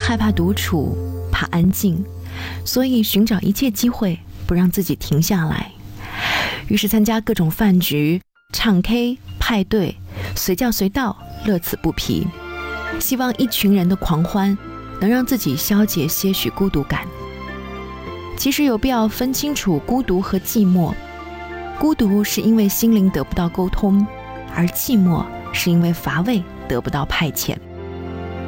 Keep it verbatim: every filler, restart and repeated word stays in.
害怕独处，怕安静，所以寻找一切机会不让自己停下来。于是参加各种饭局、唱 K、派对，随叫随到，乐此不疲。希望一群人的狂欢能让自己消解些许孤独感。其实有必要分清楚孤独和寂寞。孤独是因为心灵得不到沟通，而寂寞是因为乏味得不到派遣。